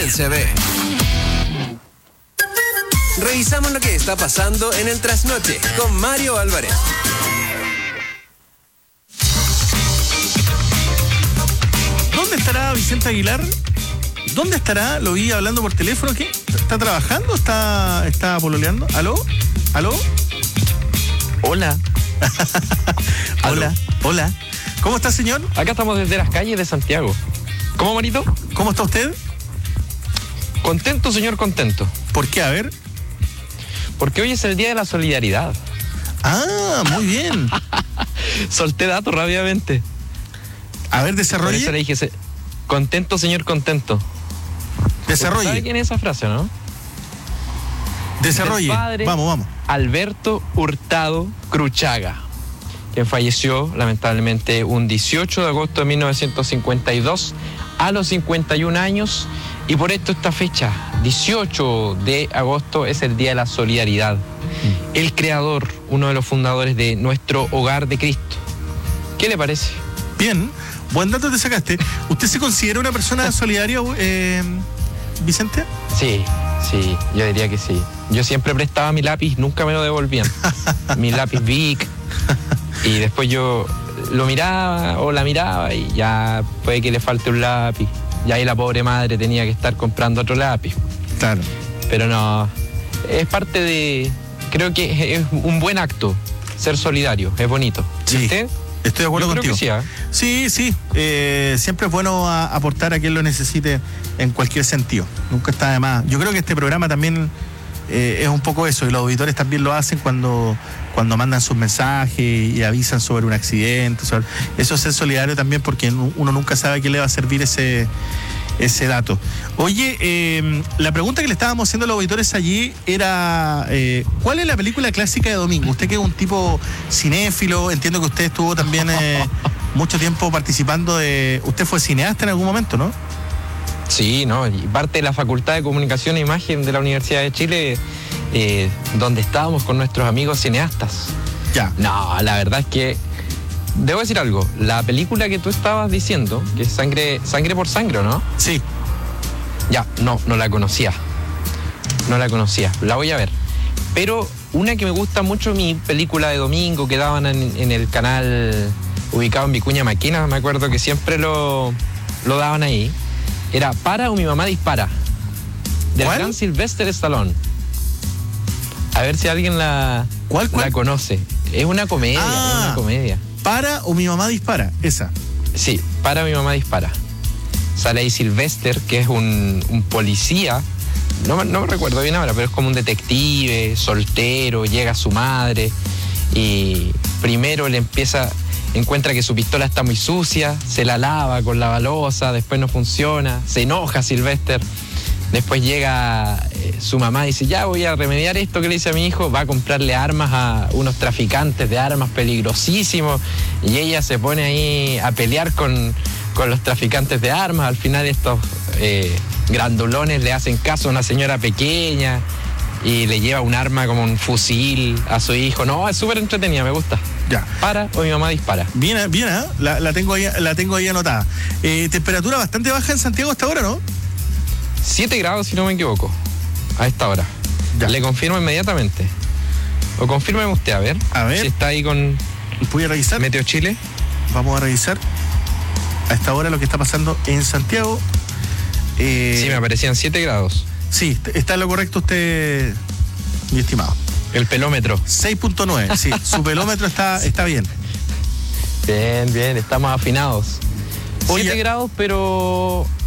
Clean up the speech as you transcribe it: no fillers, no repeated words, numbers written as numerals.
también se ve. Revisamos lo que está pasando en el trasnoche con Mario Álvarez. ¿Dónde estará Vicente Aguilar? ¿Dónde estará? Lo vi hablando por teléfono. ¿Qué? ¿Está trabajando? ¿Está pololeando? ¿Aló? Hola. Hola. ¿Cómo está, señor? Acá estamos desde las calles de Santiago. ¿Cómo, Marito? ¿Cómo está usted? Contento, señor, contento. ¿Por qué? A ver. Porque hoy es el Día de la Solidaridad. Ah, muy bien. Solté datos rápidamente. A ver, desarrolle. Por eso le dije, contento, señor, contento. Desarrolle. ¿Sabe quién es esa frase, no? Desarrolle. Vamos. Alberto Hurtado Cruchaga, quien falleció lamentablemente un 18 de agosto de 1952 a los 51 años. Y por esto esta fecha, 18 de agosto, es el Día de la Solidaridad. El creador, uno de los fundadores de Nuestro Hogar de Cristo. ¿Qué le parece? Bien, buen dato te sacaste. ¿Usted se considera una persona solidaria, Vicente? Sí, yo diría que sí. Yo siempre prestaba mi lápiz, nunca me lo devolvían. Mi lápiz Bic. Y después yo lo miraba o la miraba y ya puede que le falte un lápiz. Y ahí la pobre madre tenía que estar comprando otro lápiz. Claro. Pero no, es parte de... Creo que es un buen acto ser solidario, es bonito. Sí. ¿Y usted? Estoy de acuerdo contigo. Creo que sí. Siempre es bueno aportar a quien lo necesite en cualquier sentido. Nunca está de más. Yo creo que este programa también es un poco eso, y los auditores también lo hacen cuando mandan sus mensajes y avisan sobre un accidente. Eso es ser solidario también, porque uno nunca sabe a quién le va a servir ese dato. Oye, la pregunta que le estábamos haciendo a los auditores allí era ¿cuál es la película clásica de domingo? Usted que es un tipo cinéfilo, entiendo que usted estuvo también mucho tiempo participando usted fue cineasta en algún momento, ¿no? Sí, ¿no? Y parte de la Facultad de Comunicación e Imagen de la Universidad de Chile, donde estábamos con nuestros amigos cineastas. Ya. No, la verdad es que debo decir algo. La película que tú estabas diciendo, que es Sangre por Sangre, ¿no? Sí. Ya, no la conocía. La voy a ver. Pero una que me gusta mucho, mi película de domingo que daban en el canal ubicado en Vicuña Maquena, me acuerdo que siempre lo daban ahí, era Para o mi mamá dispara, del gran Sylvester Stallone. A ver si alguien la conoce. Es una comedia, Para o mi mamá dispara, esa. Sí, Para mi mamá dispara. Sale ahí Sylvester, que es un policía, no me recuerdo bien ahora, pero es como un detective, soltero, llega a su madre y primero encuentra que su pistola está muy sucia, se la lava con la balosa, después no funciona, se enoja Sylvester. Después llega su mamá y dice, ya voy a remediar esto que le hice a mi hijo, va a comprarle armas a unos traficantes de armas peligrosísimos, y ella se pone ahí a pelear con los traficantes de armas. Al final estos grandulones le hacen caso a una señora pequeña y le lleva un arma como un fusil a su hijo. No, es súper entretenida, me gusta. Ya. Para o mi mamá dispara. Bien, la tengo ahí anotada. Temperatura bastante baja en Santiago hasta ahora, ¿no? 7 grados, si no me equivoco, a esta hora. Ya. Le confirmo inmediatamente. O confírmeme usted, a ver. Si está ahí con... ¿Voy a revisar? Meteo Chile. Vamos a revisar a esta hora lo que está pasando en Santiago. Sí, me aparecían 7 grados. Sí, está en lo correcto usted, mi estimado. El pelómetro. 6.9, sí. Su pelómetro está bien. Bien, estamos afinados. 7 grados, pero